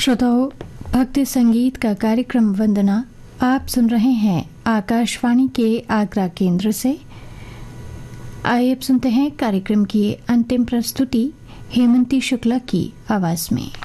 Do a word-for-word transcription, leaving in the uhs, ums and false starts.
श्रोताओं, भक्ति संगीत का कार्यक्रम वंदना आप सुन रहे हैं आकाशवाणी के आगरा केंद्र से। आइए अब सुनते हैं कार्यक्रम की अंतिम प्रस्तुति हेमंती शुक्ला की आवाज में।